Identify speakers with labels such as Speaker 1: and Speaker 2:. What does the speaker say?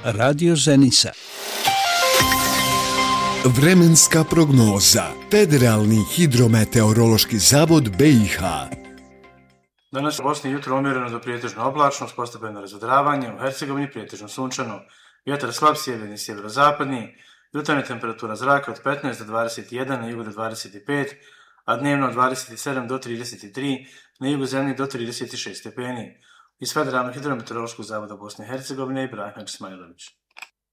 Speaker 1: Radio Zenica.
Speaker 2: Vremenska prognoza. Federalni hidrometeorološki zavod BiH.
Speaker 3: Danas u Bosni jutro umjereno do prijetežno oblačno, s postepeno razvedravanje, u Hercegovini prijetežno sunčano, vjetar slab sjeverni, sjeverozapadni, jutarnja temperatura zraka od 15 do 21, na jugu do 25, a dnevno od 27 do 33, na jugu zemlje do 36 stepeni. Iz Federalnog hidrometeorološkog zavoda Bosne i Hercegovine, Ibrahim Ismailović.